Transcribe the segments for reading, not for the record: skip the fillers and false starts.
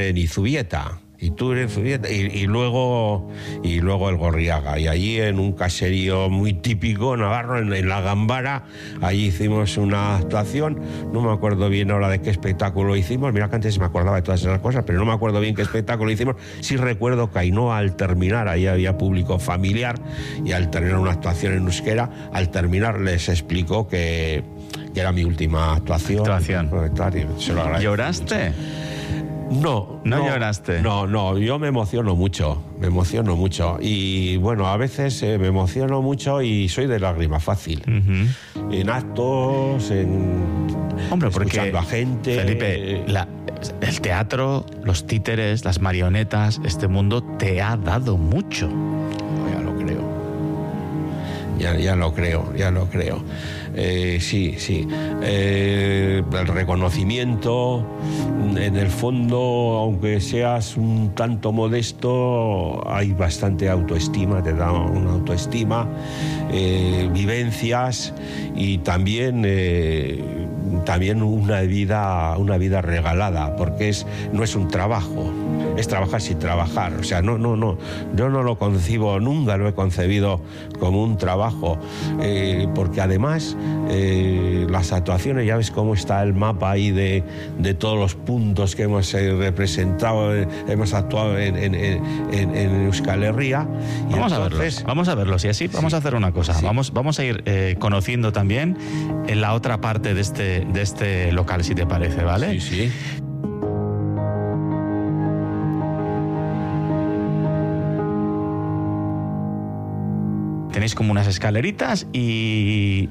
en Izubieta. Y luego el Gorriaga, y allí en un caserío muy típico navarro, en la Gambara, allí hicimos una actuación. No me acuerdo bien ahora de qué espectáculo hicimos, mira que antes me acordaba de todas esas cosas, pero no me acuerdo bien qué espectáculo hicimos. Sí recuerdo que Ainhoa, al terminar, ahí había público familiar, y al terminar una actuación en euskera, al terminar les explicó que era mi última actuación. Se lo agradezco. ¿Lloraste? No lloraste. No, yo me emociono mucho. Y bueno, a veces me emociono mucho y soy de lágrima fácil. Uh-huh. En actos, Hombre, escuchando a gente. Felipe, el teatro, los títeres, las marionetas, este mundo te ha dado mucho. Ya lo creo. Sí. El reconocimiento, en el fondo, aunque seas un tanto modesto, hay bastante autoestima, te da una autoestima, vivencias y también una vida regalada, porque no es un trabajo. Es trabajar sin trabajar. O sea, no. Yo no lo concibo, nunca lo he concebido como un trabajo. Porque además, las actuaciones, ya ves cómo está el mapa ahí de todos los puntos que hemos representado, hemos actuado en Euskal Herria. Vamos a verlos. Y así vamos a hacer una cosa. Sí. Vamos a ir conociendo también en la otra parte de este local, si te parece, ¿vale? Sí. Tenéis como unas escaleritas y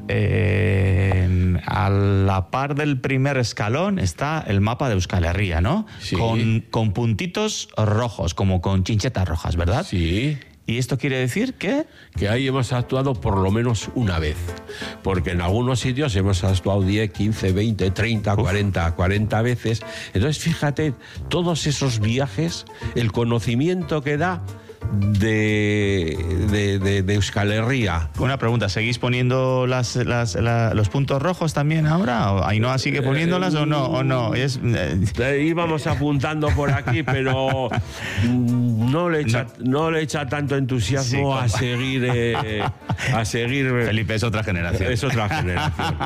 a la par del primer escalón está el mapa de Euskal Herria, ¿no? Sí. Con puntitos rojos, como con chinchetas rojas, ¿verdad? Sí. ¿Y esto quiere decir que ahí hemos actuado por lo menos una vez? Porque en algunos sitios hemos actuado 10, 15, 20, 30, 40 veces. Entonces, fíjate, todos esos viajes, el conocimiento que da de Euskal Herria. Una pregunta, ¿seguís poniendo los puntos rojos también ahora? ¿O Ainhoa sigue poniéndolas o no? Íbamos apuntando por aquí, pero no le echa tanto entusiasmo a seguir. Felipe, es otra generación. Es otra generación.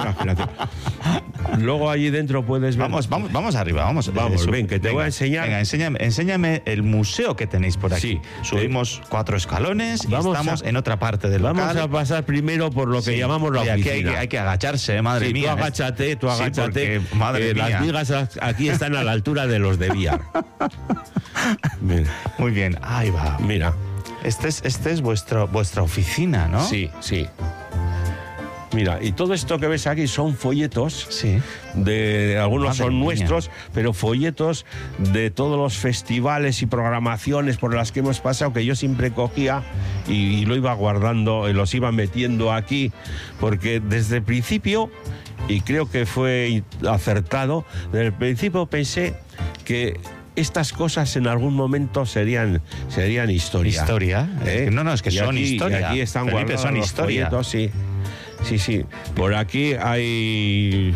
Luego allí dentro puedes ver. Vamos arriba, vamos, ven, que te voy a enseñar. Venga, enséñame el museo que tenéis por aquí. Sí. Subimos 4 escalones y estamos en otra parte del local. Vamos a pasar primero por lo que llamamos la oficina. Aquí hay que agacharse, madre mía. Tú agáchate. Sí, madre mía. Las vigas aquí están a la altura de los de Biar. Mira. Muy bien, ahí va. Mira. Este es vuestra oficina, ¿no? Sí. Mira, y todo esto que ves aquí son folletos. Sí. Algunos son nuestros, pero folletos de todos los festivales y programaciones por las que hemos pasado, que yo siempre cogía y lo iba guardando, y los iba metiendo aquí, porque desde el principio, y creo que fue acertado, desde el principio pensé que estas cosas en algún momento serían historia. ¿Historia? No, es que son historia. Y aquí están Felipe, guardados son los historia. folletos, sí. Por aquí hay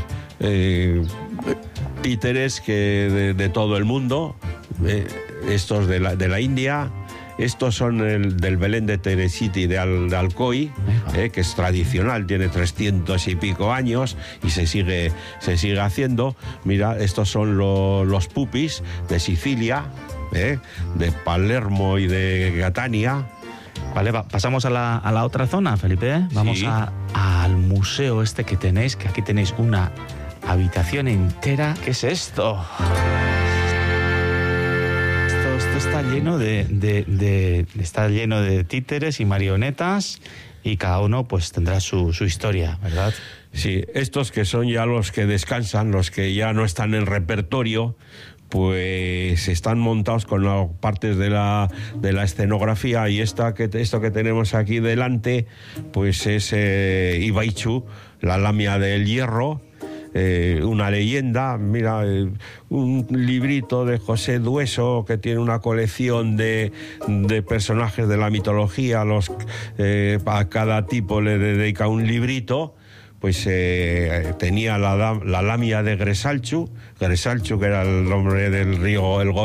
títeres de todo el mundo, estos de la India. Estos son del Belén de Teresiti de Alcoy, que es tradicional, tiene 300 y pico años y se sigue haciendo. Mira, estos son los pupis de Sicilia, de Palermo y de Catania. Vale, pasamos a la otra zona, Felipe. Vamos al museo que tenéis, que aquí tenéis una habitación entera. ¿Qué es esto? Esto está lleno está lleno de títeres y marionetas, y cada uno pues tendrá su historia, ¿verdad? Sí, estos que son ya los que descansan, los que ya no están en repertorio, pues están montados con las partes de la escenografía, y esto que tenemos aquí delante pues es Ibaichu, la lamia del hierro, una leyenda. Mira, un librito de José Dueso, que tiene una colección de personajes de la mitología, a cada tipo le dedica un librito. Pues tenía la lamia de Gresalchu, que era el nombre del río El